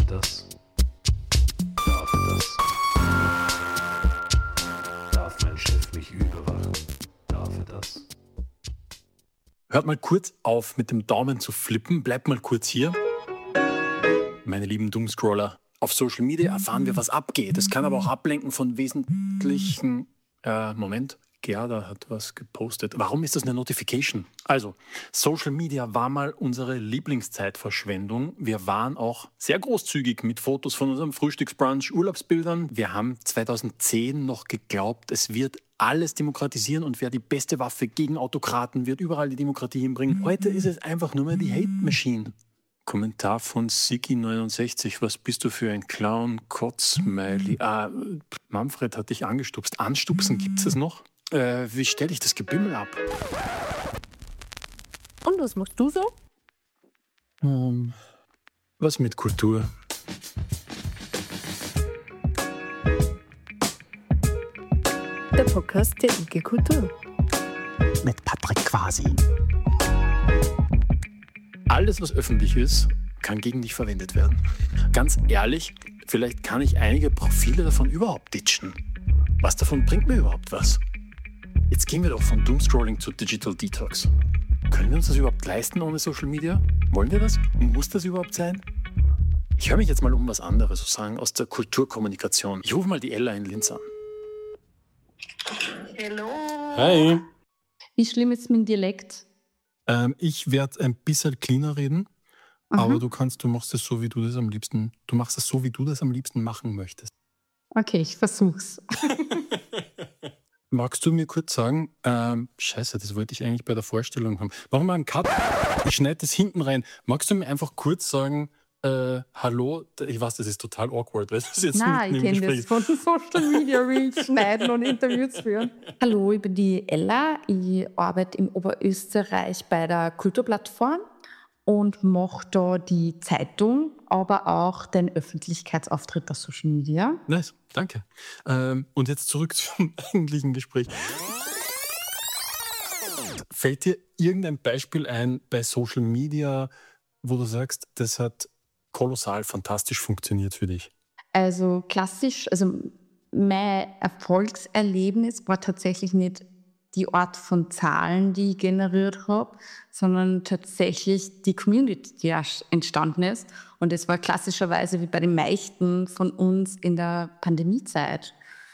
das? Darf das? Darf mein Chef mich überwachen? Darf er das? Hört mal kurz auf, mit dem Daumen zu flippen. Bleibt mal kurz hier. Meine lieben Doomscroller. Auf Social Media erfahren wir, was abgeht. Es kann aber auch ablenken von wesentlichen... Moment. Gerda hat was gepostet. Warum ist das eine Notification? Also, Social Media war mal unsere Lieblingszeitverschwendung. Wir waren auch sehr großzügig mit Fotos von unserem Frühstücksbrunch, Urlaubsbildern. Wir haben 2010 noch geglaubt, es wird alles demokratisieren und wer die beste Waffe gegen Autokraten wird überall die Demokratie hinbringen. Heute ist es einfach nur mehr die Hate Machine. Kommentar von Siki69. Was bist du für ein Clown? Kotzsmiley. Manfred hat dich angestupst. Anstupsen, gibt es noch? Wie stelle ich das Gebimmel ab? Und was machst du so? Was mit Kultur? Der Podcast der IG Kultur. Mit Patrick Quasi. Alles, was öffentlich ist, kann gegen dich verwendet werden. Ganz ehrlich, vielleicht kann ich einige Profile davon überhaupt ditchen. Was davon bringt mir überhaupt was? Jetzt gehen wir doch von Doomscrolling zu Digital Detox. Können wir uns das überhaupt leisten ohne Social Media? Wollen wir das? Muss das überhaupt sein? Ich höre mich jetzt mal um was anderes, sozusagen aus der Kulturkommunikation. Ich rufe mal die Ella in Linz an. Hallo. Hi. Wie schlimm ist mein Dialekt? Ich werde ein bisschen cleaner reden, aber du machst es so, wie du das am liebsten, machen möchtest. Okay, ich versuch's. Magst du mir kurz sagen, scheiße, das wollte ich eigentlich bei der Vorstellung haben. Machen wir einen Cut, ich schneide das hinten rein. Magst du mir einfach kurz sagen, hallo, ich weiß, das ist total awkward, weil das jetzt Nein, ich kenne das von Social Media Reach schneiden und Interviews führen. Hallo, ich bin die Ella, ich arbeite in Oberösterreich bei der Kulturplattform und mache da die Zeitung, aber auch den Öffentlichkeitsauftritt auf Social Media. Nice, danke. Und jetzt zurück zum eigentlichen Gespräch. Fällt dir irgendein Beispiel ein bei Social Media, wo du sagst, das hat kolossal fantastisch funktioniert für dich? Also klassisch, mein Erfolgserlebnis war tatsächlich nicht die Art von Zahlen, die ich generiert habe, sondern tatsächlich die Community, die entstanden ist. Und es war klassischerweise wie bei den meisten von uns in der Pandemiezeit,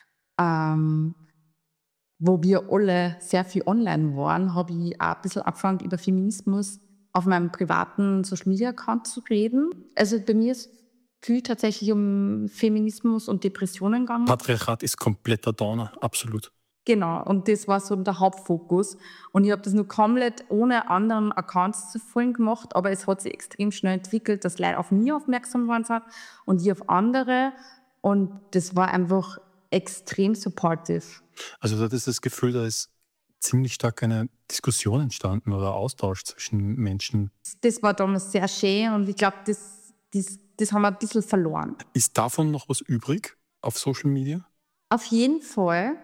wo wir alle sehr viel online waren, habe ich auch ein bisschen angefangen, über Feminismus auf meinem privaten Social-Media-Account zu reden. Also bei mir ist viel tatsächlich um Feminismus und Depressionen gegangen. Patriarchat ist kompletter Downer, absolut. Genau, und das war so der Hauptfokus. Und ich habe das nur komplett ohne anderen Accounts zu folgen gemacht, aber es hat sich extrem schnell entwickelt, dass Leute auf mich aufmerksam geworden sind und ich auf andere. Und das war einfach extrem supportive. Also du hattest das Gefühl, da ist ziemlich stark eine Diskussion entstanden oder Austausch zwischen Menschen. Das war damals sehr schön und ich glaube, das haben wir ein bisschen verloren. Ist davon noch was übrig auf Social Media? Auf jeden Fall.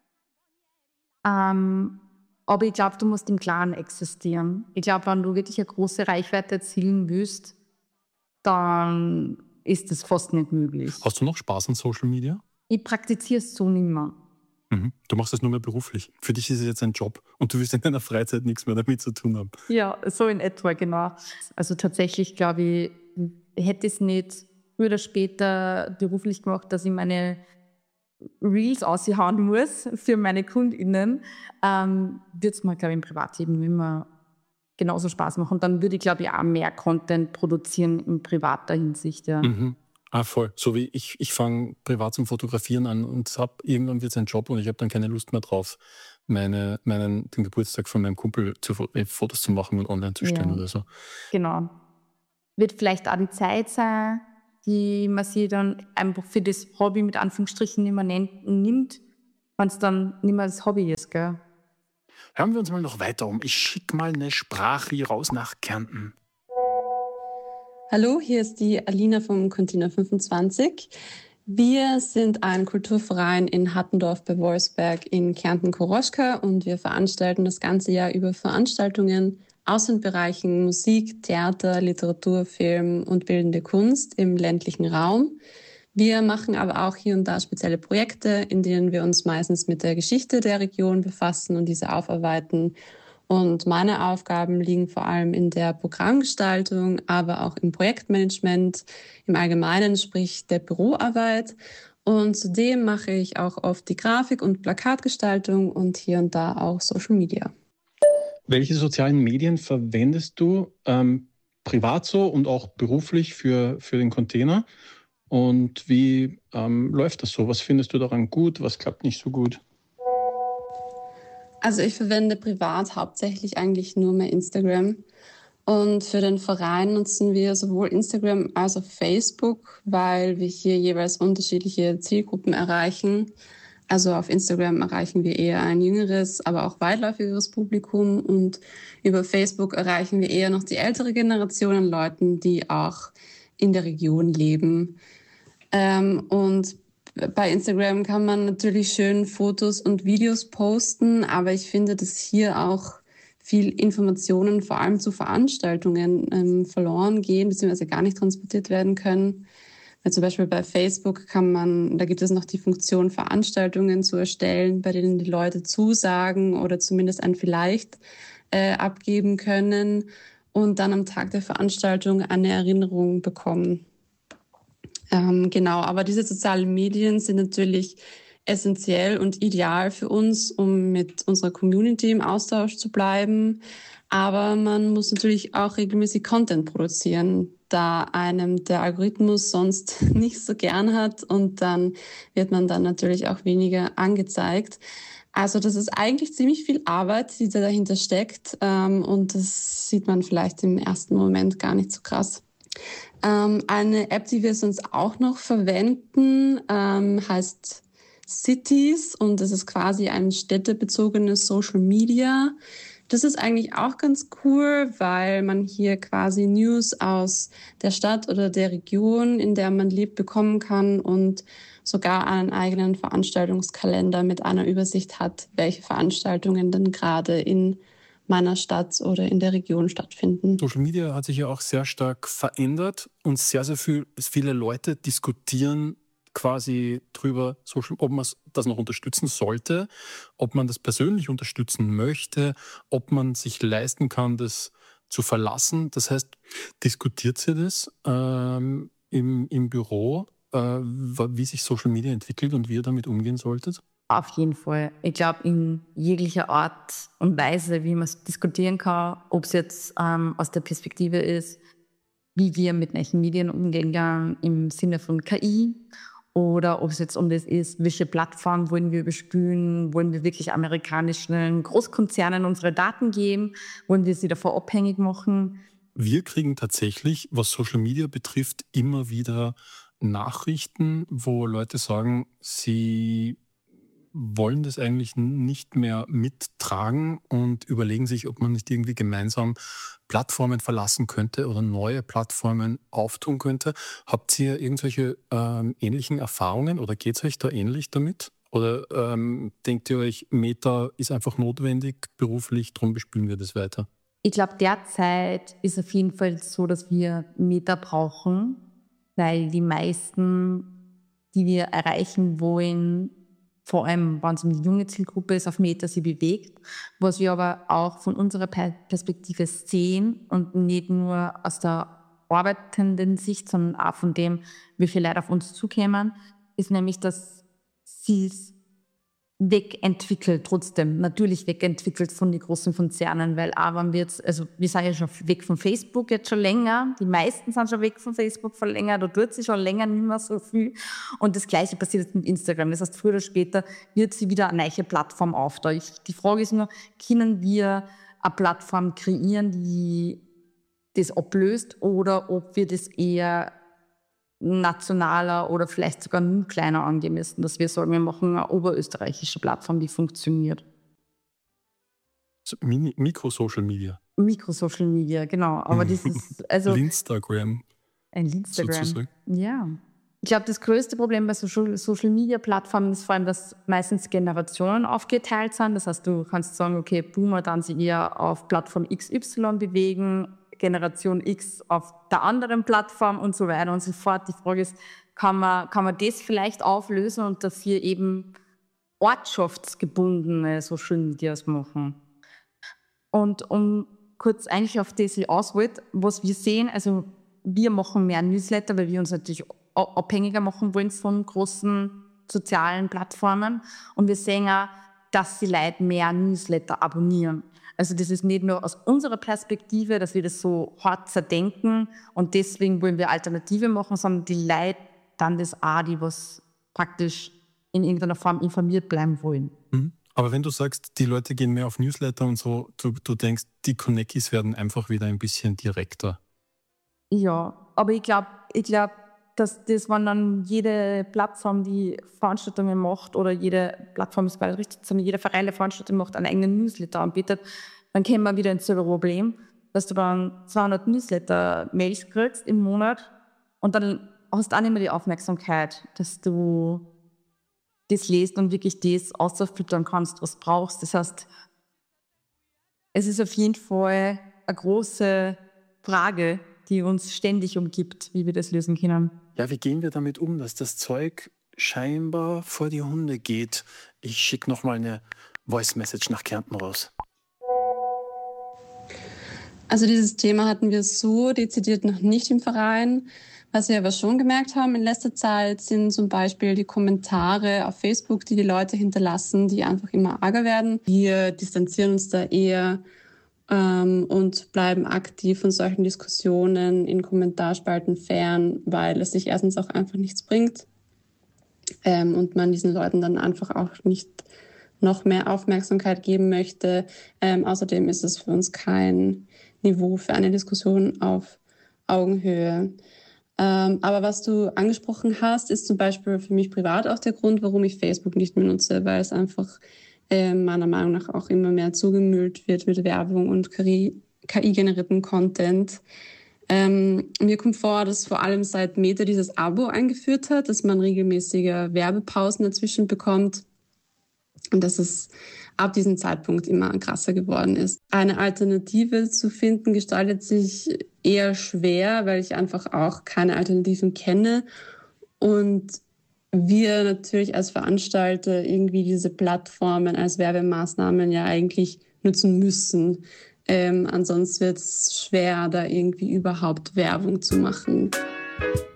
Aber ich glaube, du musst im Klaren existieren. Ich glaube, wenn du wirklich eine große Reichweite erzielen willst, dann ist das fast nicht möglich. Hast du noch Spaß an Social Media? Ich praktiziere es so nicht mehr. Du machst das nur mehr beruflich. Für dich ist es jetzt ein Job und du willst in deiner Freizeit nichts mehr damit zu tun haben. Ja, so in etwa, genau. Also tatsächlich, glaube ich, hätte ich es nicht früher oder später beruflich gemacht, dass ich meine Reels aushauen muss für meine KundInnen, wird es mir, glaube ich, im Privatleben immer genauso Spaß machen. Und dann würde ich, glaube ich, auch mehr Content produzieren in privater Hinsicht. Ja. Voll. So wie ich fange privat zum Fotografieren an und irgendwann wird es ein Job und ich habe dann keine Lust mehr drauf, den Geburtstag von meinem Kumpel Fotos zu machen und online zu stellen oder so. Genau. Wird vielleicht auch die Zeit sein, die man sich dann einfach für das Hobby mit Anführungsstrichen nicht mehr nimmt, wenn es dann nicht mehr das Hobby ist. Gell? Hören wir uns mal noch weiter um. Ich schicke mal eine Sprache raus nach Kärnten. Hallo, hier ist die Alina vom Container 25. Wir sind ein Kulturverein in Hattendorf bei Wolfsberg in Kärnten-Koroschka und wir veranstalten das ganze Jahr über Veranstaltungen Außenbereichen Musik, Theater, Literatur, Film und bildende Kunst im ländlichen Raum. Wir machen aber auch hier und da spezielle Projekte, in denen wir uns meistens mit der Geschichte der Region befassen und diese aufarbeiten. Und meine Aufgaben liegen vor allem in der Programmgestaltung, aber auch im Projektmanagement im Allgemeinen, sprich der Büroarbeit. Und zudem mache ich auch oft die Grafik- und Plakatgestaltung und hier und da auch Social Media. Welche sozialen Medien verwendest du privat so und auch beruflich für den Container? Und wie läuft das so? Was findest du daran gut? Was klappt nicht so gut? Also ich verwende privat hauptsächlich eigentlich nur mehr Instagram. Und für den Verein nutzen wir sowohl Instagram als auch Facebook, weil wir hier jeweils unterschiedliche Zielgruppen erreichen. Also auf Instagram erreichen wir eher ein jüngeres, aber auch weitläufigeres Publikum. Und über Facebook erreichen wir eher noch die ältere Generation an Leuten, die auch in der Region leben. Und bei Instagram kann man natürlich schön Fotos und Videos posten, aber ich finde, dass hier auch viel Informationen, vor allem zu Veranstaltungen, verloren gehen bzw. gar nicht transportiert werden können. Weil zum Beispiel bei Facebook da gibt es noch die Funktion, Veranstaltungen zu erstellen, bei denen die Leute zusagen oder zumindest ein Vielleicht abgeben können und dann am Tag der Veranstaltung eine Erinnerung bekommen. Genau, aber diese sozialen Medien sind natürlich essentiell und ideal für uns, um mit unserer Community im Austausch zu bleiben. Aber man muss natürlich auch regelmäßig Content produzieren, da einem der Algorithmus sonst nicht so gern hat und dann wird man dann natürlich auch weniger angezeigt. Also das ist eigentlich ziemlich viel Arbeit, die da dahinter steckt, und das sieht man vielleicht im ersten Moment gar nicht so krass. Eine App, die wir sonst auch noch verwenden, heißt Cities und das ist quasi ein städtebezogenes Social Media. Das ist eigentlich auch ganz cool, weil man hier quasi News aus der Stadt oder der Region, in der man lebt, bekommen kann und sogar einen eigenen Veranstaltungskalender mit einer Übersicht hat, welche Veranstaltungen denn gerade in meiner Stadt oder in der Region stattfinden. Social Media hat sich ja auch sehr stark verändert und sehr, sehr viele Leute diskutieren quasi drüber, ob man das noch unterstützen sollte, ob man das persönlich unterstützen möchte, ob man sich leisten kann, das zu verlassen. Das heißt, diskutiert ihr das im Büro, wie sich Social Media entwickelt und wie ihr damit umgehen solltet? Auf jeden Fall. Ich glaube, in jeglicher Art und Weise, wie man es diskutieren kann, ob es jetzt aus der Perspektive ist, wie wir mit neuen Medien umgehen im Sinne von KI, oder ob es jetzt um das ist, welche Plattform wollen wir überspülen, wollen wir wirklich amerikanischen Großkonzernen unsere Daten geben, wollen wir sie davon abhängig machen. Wir kriegen tatsächlich, was Social Media betrifft, immer wieder Nachrichten, wo Leute sagen, sie wollen das eigentlich nicht mehr mittragen und überlegen sich, ob man nicht irgendwie gemeinsam Plattformen verlassen könnte oder neue Plattformen auftun könnte. Habt ihr irgendwelche ähnlichen Erfahrungen oder geht es euch da ähnlich damit? Oder denkt ihr euch, Meta ist einfach notwendig beruflich, darum bespielen wir das weiter? Ich glaube, derzeit ist auf jeden Fall so, dass wir Meta brauchen, weil die meisten, die wir erreichen wollen, vor allem, wenn es um die junge Zielgruppe ist, auf Meta sie bewegt. Was wir aber auch von unserer Perspektive sehen und nicht nur aus der arbeitenden Sicht, sondern auch von dem, wie viele Leute auf uns zukommen, ist nämlich, dass sie es wegentwickelt, trotzdem natürlich wegentwickelt von den großen Konzernen, weil auch wenn wir jetzt, also wir sind ja schon weg von Facebook jetzt schon länger, die meisten sind schon weg von Facebook schon länger, da tut sich schon länger nicht mehr so viel und das Gleiche passiert jetzt mit Instagram, das heißt, früher oder später wird sie wieder eine neue Plattform auftauchen. Die Frage ist nur, können wir eine Plattform kreieren, die das ablöst oder ob wir das eher nationaler oder vielleicht sogar nur kleiner angehen müssen, dass wir sagen, wir machen eine oberösterreichische Plattform, die funktioniert. Mikro-Social Media. Mikro-Social Media, genau. Aber das ist also Linstagram. ein Instagram. Sozusagen. Ja. Ich glaube, das größte Problem bei Social-Media-Plattformen ist vor allem, dass meistens Generationen aufgeteilt sind. Das heißt, du kannst sagen, okay, Boomer dann sich eher auf Plattform XY bewegen, Generation X auf der anderen Plattform und so weiter und so fort. Die Frage ist, kann man das vielleicht auflösen und dafür eben ortschaftsgebundene Social Medias machen? Und um kurz eigentlich auf das ich ausholt, was wir sehen, also wir machen mehr Newsletter, weil wir uns natürlich abhängiger machen wollen von großen sozialen Plattformen. Und wir sehen auch, dass die Leute mehr Newsletter abonnieren. Also das ist nicht nur aus unserer Perspektive, dass wir das so hart zerdenken und deswegen wollen wir Alternative machen, sondern die Leute dann das auch, die was praktisch in irgendeiner Form informiert bleiben wollen. Mhm. Aber wenn du sagst, die Leute gehen mehr auf Newsletter und so, du denkst, die Connecties werden einfach wieder ein bisschen direkter. Ja, aber ich glaube, dass das, wenn dann jede Plattform, die Veranstaltungen macht, oder jede Plattform ist bald richtig, sondern jeder Verein, der Veranstaltungen macht, einen eigenen Newsletter anbietet, dann kommen wir wieder ins selbe Problem, dass du dann 200 Newsletter-Mails kriegst im Monat und dann hast du auch nicht mehr die Aufmerksamkeit, dass du das liest und wirklich das ausfiltern kannst, was du brauchst. Das heißt, es ist auf jeden Fall eine große Frage, die uns ständig umgibt, wie wir das lösen können. Ja, wie gehen wir damit um, dass das Zeug scheinbar vor die Hunde geht? Ich schicke nochmal eine Voice-Message nach Kärnten raus. Also dieses Thema hatten wir so dezidiert noch nicht im Verein. Was wir aber schon gemerkt haben in letzter Zeit, sind zum Beispiel die Kommentare auf Facebook, die Leute hinterlassen, die einfach immer arger werden. Wir distanzieren uns da eher und bleiben aktiv von solchen Diskussionen in Kommentarspalten fern, weil es sich erstens auch einfach nichts bringt und man diesen Leuten dann einfach auch nicht noch mehr Aufmerksamkeit geben möchte. Außerdem ist es für uns kein Niveau für eine Diskussion auf Augenhöhe. Aber was du angesprochen hast, ist zum Beispiel für mich privat auch der Grund, warum ich Facebook nicht mehr nutze, weil es einfach meiner Meinung nach auch immer mehr zugemüllt wird mit Werbung und KI-generiertem Content. Mir kommt vor, dass vor allem seit Meta dieses Abo eingeführt hat, dass man regelmäßige Werbepausen dazwischen bekommt und dass es ab diesem Zeitpunkt immer krasser geworden ist. Eine Alternative zu finden gestaltet sich eher schwer, weil ich einfach auch keine Alternativen kenne und wir natürlich als Veranstalter irgendwie diese Plattformen als Werbemaßnahmen ja eigentlich nutzen müssen. Ansonsten wird es schwer, da irgendwie überhaupt Werbung zu machen.